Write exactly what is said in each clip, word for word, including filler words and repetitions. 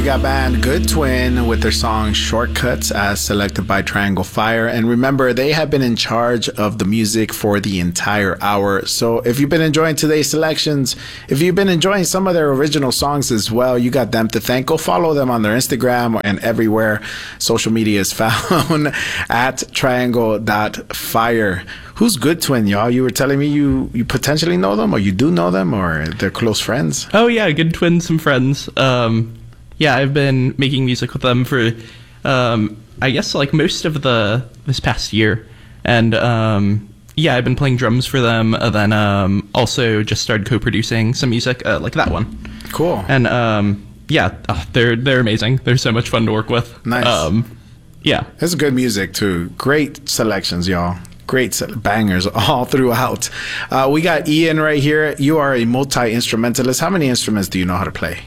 got band Good Twin with their song Shortcuts as selected by Triangle Fire. And remember, they have been in charge of the music for the entire hour. So if you've been enjoying today's selections, if you've been enjoying some of their original songs as well, you got them to thank. Go follow them on their Instagram and everywhere social media is found at triangle dot fire. Who's Good Twin, y'all? You were telling me you, you potentially know them, or you do know them, or they're close friends? Oh, yeah, Good Twin, some friends. Um, yeah, I've been making music with them for, um, I guess, like most of the this past year. And, um, yeah, I've been playing drums for them, and then um, also just started co-producing some music, uh, like that one. Cool. And, um, yeah, oh, they're they're amazing. They're so much fun to work with. Nice. Um, yeah. It's good music, too. Great selections, y'all. Great bangers all throughout. Uh, we got Ian right here. You are a multi-instrumentalist. How many instruments do you know how to play?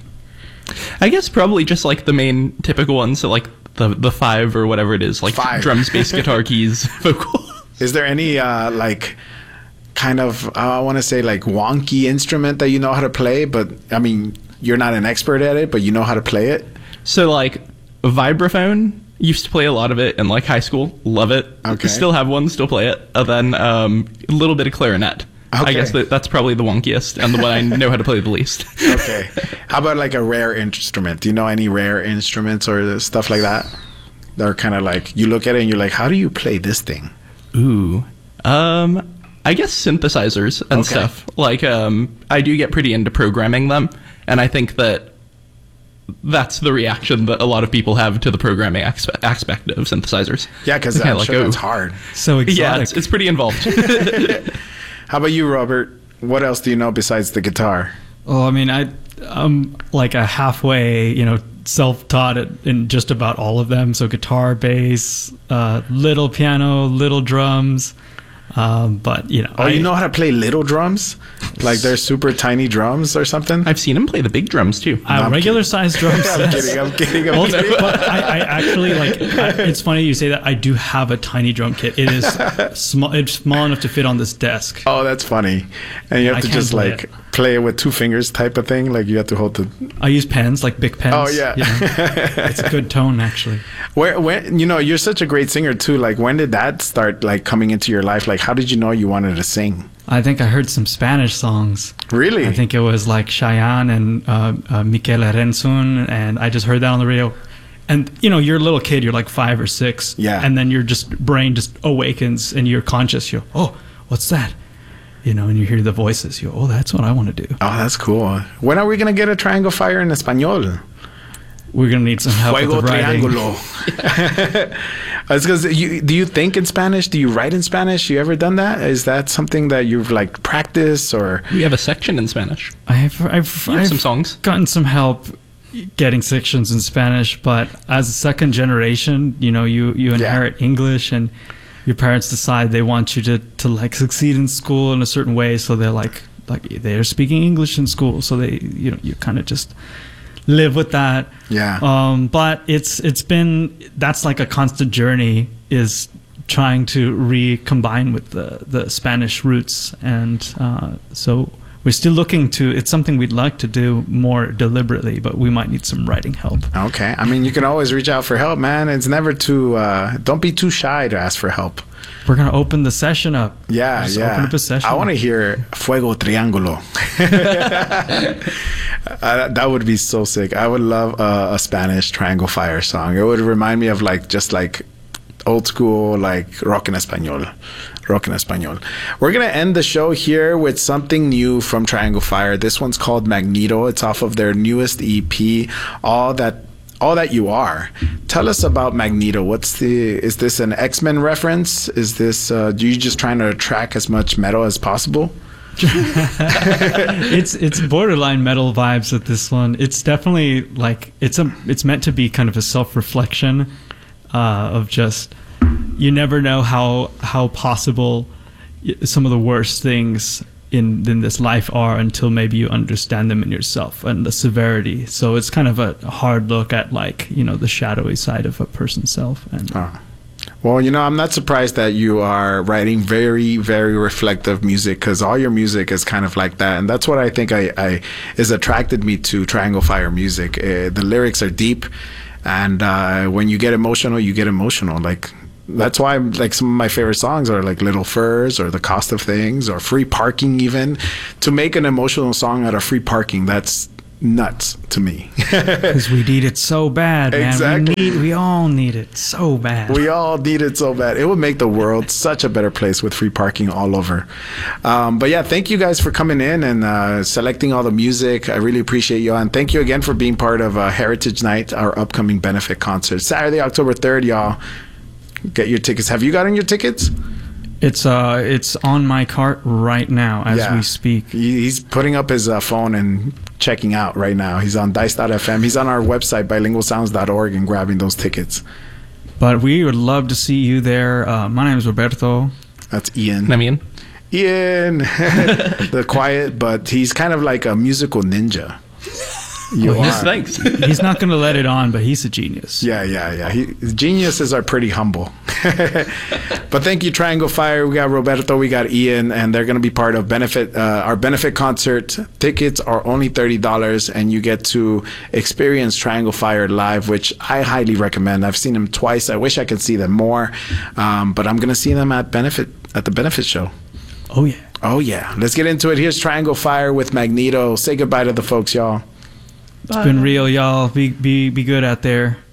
I guess probably just like the main typical ones, so like the the five or whatever it is, like five. drums, bass, guitar, keys, vocal. Is there any uh, like kind of, uh, I want to say like wonky instrument that you know how to play, but I mean, you're not an expert at it, but you know how to play it? So like vibraphone. Used to play a lot of it in like high school. Love it. Okay. Still have one. Still play it. And then um, a little bit of clarinet. Okay. I guess that, that's probably the wonkiest and the one I know how to play the least. Okay. How about like a rare instrument? Do you know any rare instruments or stuff like that? That are kind of like, you look at it and you're like, how do you play this thing? Ooh. Um, I guess synthesizers and Okay. stuff. Like um, I do get pretty into programming them. And I think that that's the reaction that a lot of people have to the programming aspe- aspect of synthesizers. Yeah, because It's kinda I'm like, sure oh. that's hard. So exotic. Yeah, it's, it's pretty involved. How about you, Robert? What else do you know besides the guitar? Well, I mean, I, I'm like a halfway, you know, self-taught at, in just about all of them. So guitar, bass, uh, little piano, little drums. Um, but, you know. Oh, I, you know how to play little drums? Like they're super tiny drums or something? I've seen him play the big drums too. Uh, I'm regular sized drums. I'm yes. kidding, I'm kidding, I'm Well, kidding. but I, I actually like. I, it's funny you say that. I do have a tiny drum kit. It is small. It's small enough to fit on this desk. Oh, that's funny. And you have I to can't just play like it. play it with two fingers type of thing? Like you have to hold the... I use pens, like big pens. Oh, yeah. You know. It's a good tone, actually. Where, when, you know, you're such a great singer too. Like when did that start like coming into your life? Like how did you know you wanted to sing? I think I heard some Spanish songs. Really? I think it was like Cheyenne and uh, uh, Miquel Arensun, and I just heard that on the radio. And you know, you're a little kid, you're like five or six, Yeah. and then your just brain just awakens, and you're conscious. You're, oh, what's that? You know, and you hear the voices. You, oh, that's what I want to do. Oh, that's cool. When are we gonna get a Triangle Fire in Español? We're gonna need some help Fuego with the writing. Triángulo. It's 'cause you, do you think in Spanish? Do you write in Spanish? You ever done that? Is that something that you've like practiced or? We have a section in Spanish. I've I've, You have I've some songs. gotten some help getting sections in Spanish, but as a second generation, you know, you you inherit English, and your parents decide they want you to to like succeed in school in a certain way, so they're like like they're speaking English in school, so they you know you kind of just live with that. Yeah. Um, but it's it's been that's like a constant journey, is trying to recombine with the the Spanish roots, and uh, so we're still looking to. It's something we'd like to do more deliberately, but we might need some writing help. Okay. I mean, you can always reach out for help, man. It's never too. Uh, don't be too shy to ask for help. We're gonna open the session up. Yeah, Just yeah. Open up a session. I want to hear Fuego Triángulo. uh, that would be so sick. I would love uh, a Spanish Triangle Fire song. It would remind me of like just like old school like rock en español. Rock en español. We're gonna end the show here with something new from Triangle Fire. This one's called Magneto. It's off of their newest E P, All That All That You Are. Tell us about Magneto. What's the, is this an X-Men reference? Is this, uh, you just trying to attract as much metal as possible? it's it's borderline metal vibes with this one. It's definitely like it's a it's meant to be kind of a self-reflection uh, of just you never know how how possible some of the worst things in in this life are until maybe you understand them in yourself and the severity. So it's kind of a hard look at like you know the shadowy side of a person's self. And Oh. Well, you know, I'm not surprised that you are writing very, very reflective music, because all your music is kind of like that. And that's what I think I, I is attracted me to Triangle Fire music. Uh, the lyrics are deep. And uh, when you get emotional, you get emotional. Like, that's why like some of my favorite songs are like Little Furs or The Cost of Things or Free Parking even. To make an emotional song out of free parking, that's nuts to me. Because we need it so bad, man. Exactly. We, need, we all need it so bad. We all need it so bad. It would make the world such a better place with free parking all over. Um, but yeah, thank you guys for coming in and uh, selecting all the music. I really appreciate you. And thank you again for being part of uh, Heritage Night, our upcoming benefit concert. Saturday, October third, y'all. Get your tickets. Have you gotten your tickets? It's uh, it's on my cart right now as Yeah. we speak. He- He's putting up his uh, phone and checking out right now. He's on dice dot f m. He's on our website, bilingual sounds dot org, and grabbing those tickets. But we would love to see you there. Uh, my name is Roberto. That's Ian. I mean, Ian, the quiet, but he's kind of like a musical ninja. You Well, yes, are. thanks. He's not going to let it on, but he's a genius. Yeah, yeah, yeah. He, geniuses are pretty humble. But thank you, Triangle Fire. We got Roberto, we got Ian, and they're going to be part of benefit uh, our benefit concert. Tickets are only thirty dollars, and you get to experience Triangle Fire live, which I highly recommend. I've seen them twice. I wish I could see them more, um, but I'm going to see them at benefit at the benefit show. Oh, yeah. Oh yeah, let's get into it. Here's Triangle Fire with Magneto. Say goodbye to the folks, y'all. It's been real, y'all. Be, be, be good out there.